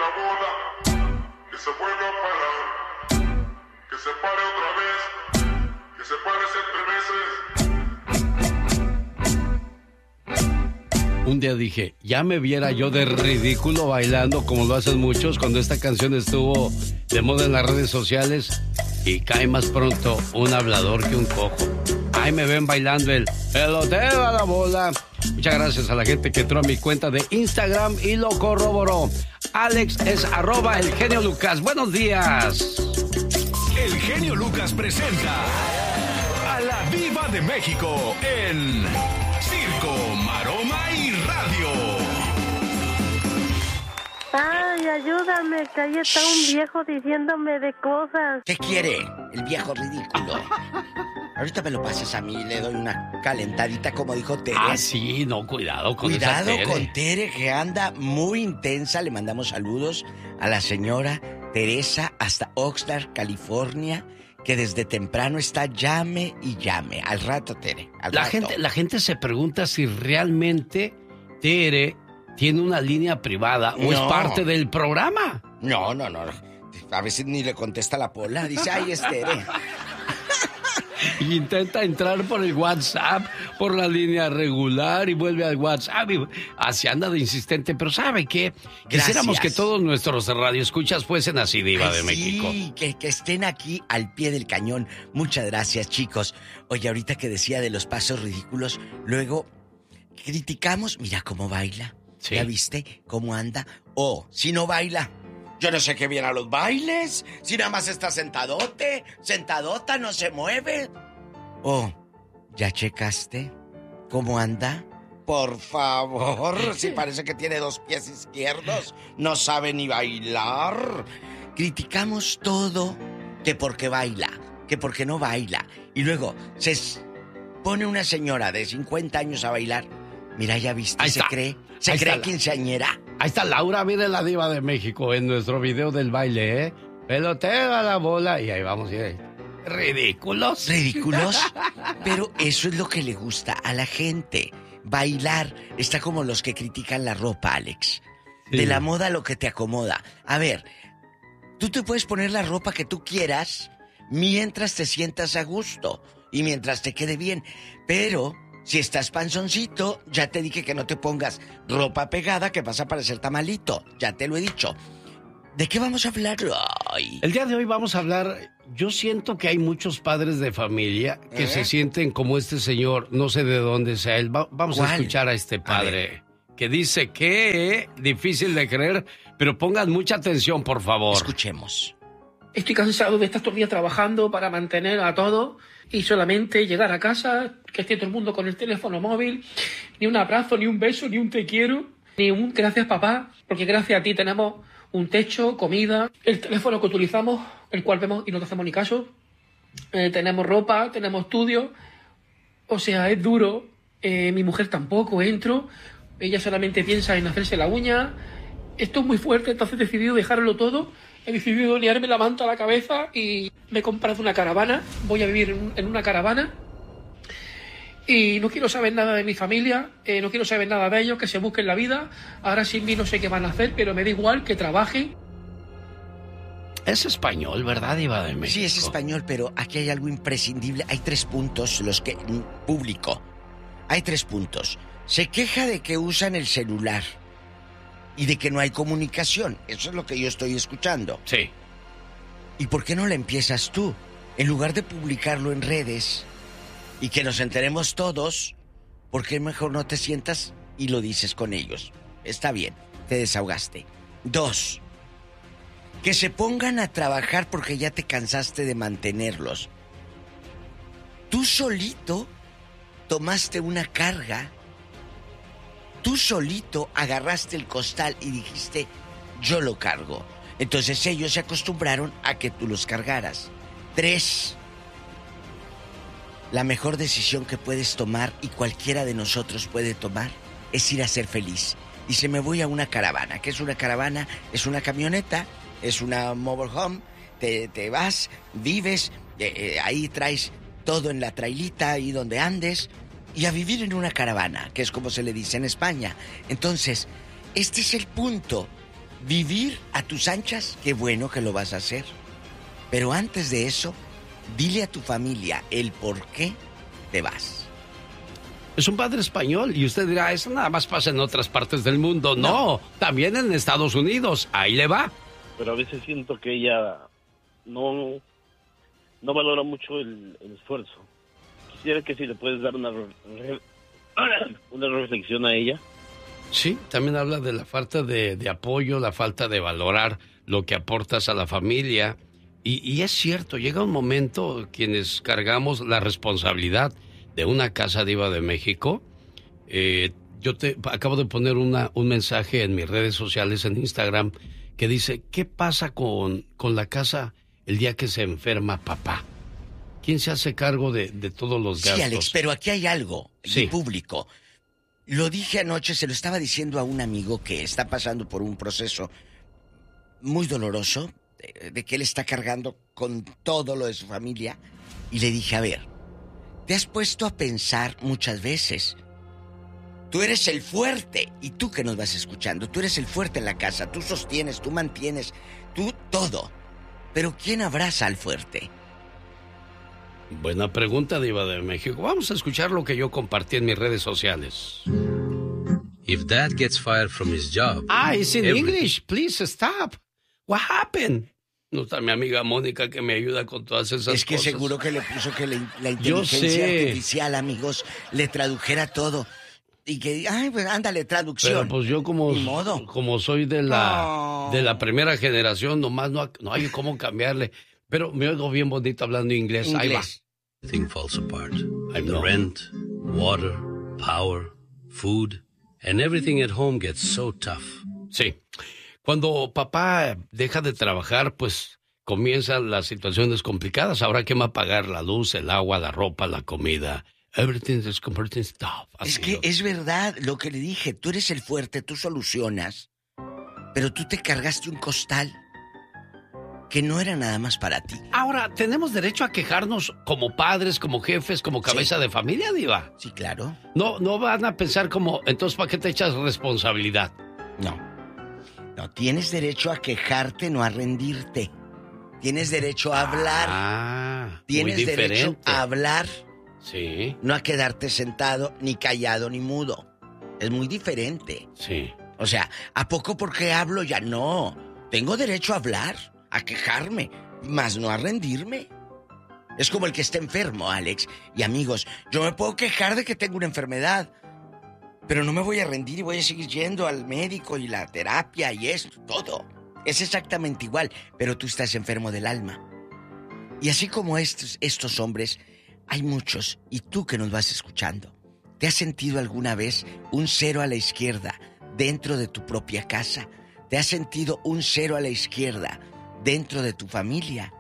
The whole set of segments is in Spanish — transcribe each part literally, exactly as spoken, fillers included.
la bola, que se vuelva a parar, que se pare otra vez, que se pare siete veces. Un día dije, ya me viera yo de ridículo bailando como lo hacen muchos cuando esta canción estuvo de moda en las redes sociales y cae más pronto un hablador que un cojo. Ahí me ven bailando el peloteo a la bola. Muchas gracias a la gente que entró a mi cuenta de Instagram y lo corroboró. Alex es arroba el genio Lucas. Buenos días. El genio Lucas presenta a la Diva de México en Circo, Maroma y Radio. Ay, ayúdame, que ahí está un viejo diciéndome de cosas. ¿Qué quiere el viejo ridículo? Ahorita me lo pasas a mí y le doy una calentadita, como dijo Tere. Ah, sí, no, cuidado con Cuidado esa Tere. con Tere, que anda muy intensa. Le mandamos saludos a la señora Teresa hasta Oxnard, California, que desde temprano está llame y llame. Al rato, Tere, al La rato. gente, la gente se pregunta si realmente Tere tiene una línea privada o No. es parte del programa. No, no, no. A veces ni le contesta la Pola. Dice, ay, es Tere. Y intenta entrar por el WhatsApp, por la línea regular y vuelve al WhatsApp y así anda de insistente. Pero ¿sabe qué? Quisiéramos Gracias. que todos nuestros radioescuchas fuesen así, Diva Ay, de México. Sí, que, que estén aquí al pie del cañón. Muchas gracias, chicos. Oye, ahorita que decía de los pasos ridículos, luego criticamos, mira cómo baila. Sí. ¿Ya viste cómo anda? O, si no baila, yo no sé qué viene a los bailes. Si nada más está sentadote, sentadota, no se mueve. O, ¿ya checaste cómo anda? Por favor, si parece que tiene dos pies izquierdos, no sabe ni bailar. Criticamos todo, que porque baila, que porque no baila. Y luego se s- pone una señora de cincuenta años a bailar. Mira, ya viste, Ahí se está. cree, se Ahí cree está la- quinceañera. Ahí está Laura, mire la Diva de México en nuestro video del baile, ¿eh? Peloteo a la bola y ahí vamos, ¿eh? Ridículos. Ridículos, pero eso es lo que le gusta a la gente. Bailar está como los que critican la ropa, Alex. Sí. De la moda lo que te acomoda. A ver, tú te puedes poner la ropa que tú quieras mientras te sientas a gusto y mientras te quede bien. Pero si estás panzoncito, ya te dije que no te pongas ropa pegada que vas a parecer tamalito. Ya te lo he dicho. ¿De qué vamos a hablar hoy? El día de hoy vamos a hablar, yo siento que hay muchos padres de familia que ¿Eh? se sienten como este señor, no sé de dónde sea él. Va- vamos a ¿Cuál? escuchar a este padre que dice que difícil de creer, pero pongan mucha atención, por favor. Escuchemos. Estoy cansado de estar todo el día trabajando para mantener a todos y solamente llegar a casa, que esté todo el mundo con el teléfono móvil, ni un abrazo, ni un beso, ni un te quiero, ni un gracias papá, porque gracias a ti tenemos un techo, comida, el teléfono que utilizamos, el cual vemos y no te hacemos ni caso, eh, tenemos ropa, tenemos estudio, o sea, es duro. Eh, mi mujer tampoco, entro, ella solamente piensa en hacerse la uña. Esto es muy fuerte, entonces he decidido dejarlo todo. He decidido liarme la manta a la cabeza y me he comprado una caravana. Voy a vivir en, un- en una caravana. Y no quiero saber nada de mi familia, eh, no quiero saber nada de ellos, que se busquen la vida. Ahora sin mí no sé qué van a hacer, pero me da igual que trabajen. Es español, ¿verdad, Diva de México? Sí, es español, pero aquí hay algo imprescindible. Hay tres puntos, los que... Público. Hay tres puntos. Se queja de que usan el celular y de que no hay comunicación. Eso es lo que yo estoy escuchando. Sí. ¿Y por qué no la empiezas tú? En lugar de publicarlo en redes y que nos enteremos todos, ¿por qué mejor no te sientas y lo dices con ellos? Está bien, te desahogaste. Dos, que se pongan a trabajar porque ya te cansaste de mantenerlos. Tú solito tomaste una carga. Tú solito agarraste el costal y dijiste, yo lo cargo. Entonces ellos se acostumbraron a que tú los cargaras. Tres, la mejor decisión que puedes tomar y cualquiera de nosotros puede tomar es ir a ser feliz. Dice, me voy a una caravana. ¿Qué es una caravana? Es una camioneta, es una mobile home. Te, te vas, vives, eh, eh, ahí traes todo en la trailita, ahí donde andes, y a vivir en una caravana, que es como se le dice en España. Entonces, este es el punto. vivir a tus anchas, qué bueno que lo vas a hacer. Pero antes de eso, dile a tu familia el por qué te vas. Es un padre español y usted dirá, eso nada más pasa en otras partes del mundo. No, no, también en Estados Unidos. Ahí le va. Pero a veces siento que ella no, no valora mucho el, el esfuerzo. Quisiera que si le puedes dar una, re, una reflexión a ella. Sí, también habla de la falta de, de apoyo, la falta de valorar lo que aportas a la familia. Y, y es cierto, llega un momento quienes cargamos la responsabilidad de una casa diva de México. Eh, yo te acabo de poner una, un mensaje en mis redes sociales, en Instagram, que dice, ¿qué pasa con, con la casa el día que se enferma papá? ¿Quién se hace cargo de, de todos los gastos? Sí, Alex, pero aquí hay algo, sí. En público. Lo dije anoche, se lo estaba diciendo a un amigo que está pasando por un proceso muy doloroso, de, de que él está cargando con todo lo de su familia, y le dije, a ver, ¿te has puesto a pensar muchas veces? Tú eres el fuerte, y tú que nos vas escuchando, tú eres el fuerte en la casa, tú sostienes, tú mantienes, tú todo. Pero ¿quién abraza al fuerte? Buena pregunta, diva de México. Vamos a escuchar lo que yo compartí en mis redes sociales. If dad gets fired from his job... Ah, it's in every... English. Please stop. What happened? No está mi amiga Mónica que me ayuda con todas esas cosas. Es que cosas. seguro que le puso que la, la inteligencia artificial, amigos, le tradujera todo. Y que, ay, pues ándale, traducción. Pero pues yo como, Ni modo. como soy de la, Oh. de la primera generación, nomás no, no hay cómo cambiarle. Pero me oigo bien bonito hablando inglés. Inglés. Ahí va. Everything falls apart. I The know. rent, water, power, food, and everything at home gets so tough. Sí. Cuando papá deja de trabajar, pues comienzan las situaciones complicadas. Ahora, ¿quién va a pagar la luz, el agua, la ropa, la comida? Everything is comforting stuff. Así Es que yo. es verdad lo que le dije, tú eres el fuerte, tú solucionas, pero tú te cargaste un costal que no era nada más para ti. Ahora, ¿tenemos derecho a quejarnos como padres, como jefes, como cabeza Sí. de familia, diva? Sí, claro. No, no van a pensar como, entonces, ¿para qué te echas responsabilidad? No. No, tienes derecho a quejarte, no a rendirte. Tienes derecho a hablar. Ah, muy Tienes derecho diferente. a hablar, Sí, no a quedarte sentado, ni callado, ni mudo. Es muy diferente. sí. O sea, ¿a poco porque hablo ya no? Tengo derecho a hablar, a quejarme, más no a rendirme. Es como el que está enfermo, Alex. Y amigos, yo me puedo quejar de que tengo una enfermedad, pero no me voy a rendir y voy a seguir yendo al médico y la terapia y esto, todo. Es exactamente igual, pero tú estás enfermo del alma. Y así como estos, estos hombres, hay muchos, y tú que nos vas escuchando, ¿te has sentido alguna vez un cero a la izquierda dentro de tu propia casa? ¿Te has sentido un cero a la izquierda dentro de tu familia?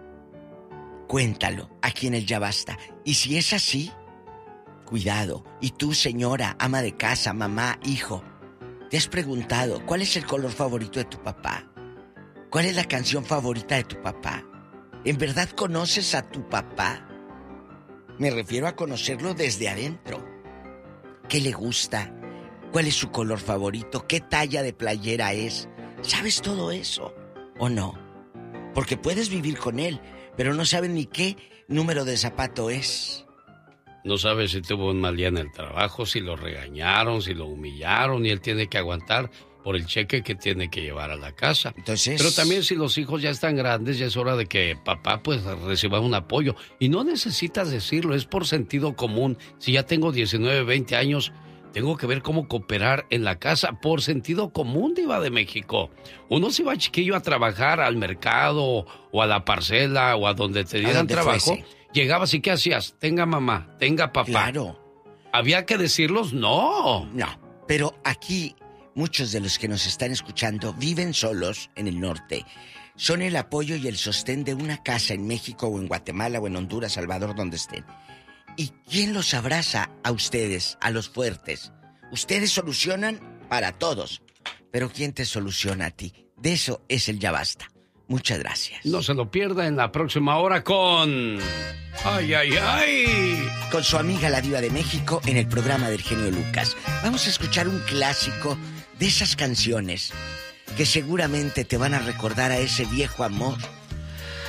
Cuéntalo aquí en el Ya Basta. Y si es así, cuidado. Y tú, señora, ama de casa, mamá, hijo, ¿te has preguntado cuál es el color favorito de tu papá? ¿Cuál es la canción favorita de tu papá? ¿En verdad conoces a tu papá? Me refiero a conocerlo desde adentro. ¿Qué le gusta? ¿Cuál es su color favorito? ¿Qué talla de playera es? ¿Sabes todo eso o no? Porque puedes vivir con él, pero no sabes ni qué número de zapato es. No sabe si tuvo un mal día en el trabajo, si lo regañaron, si lo humillaron, y él tiene que aguantar por el cheque que tiene que llevar a la casa. Entonces... Pero también si los hijos ya están grandes, ya es hora de que papá pues reciba un apoyo. Y no necesitas decirlo, es por sentido común. Si ya tengo diecinueve, veinte años, tengo que ver cómo cooperar en la casa por sentido común, diva de México. Uno se iba chiquillo a trabajar al mercado o a la parcela o a donde te dieran donde trabajo. fuese. Llegabas y ¿qué hacías? Tenga mamá, tenga papá. Claro. ¿Había que decirlos? No. No, pero aquí muchos de los que nos están escuchando viven solos en el norte. Son el apoyo y el sostén de una casa en México o en Guatemala o en Honduras, Salvador, donde estén. ¿Y quién los abraza a ustedes, a los fuertes? Ustedes solucionan para todos, pero ¿quién te soluciona a ti? De eso es el Ya Basta. Muchas gracias. No se lo pierda en la próxima hora con... ¡Ay, ay, ay! Con su amiga la Diva de México en el programa del genio Lucas. Vamos a escuchar un clásico de esas canciones que seguramente te van a recordar a ese viejo amor.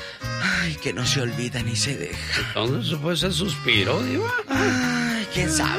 Ay, que no se olvida ni se deja. ¿Dónde se fue ese suspiro, Diva? Ay, quién sabe.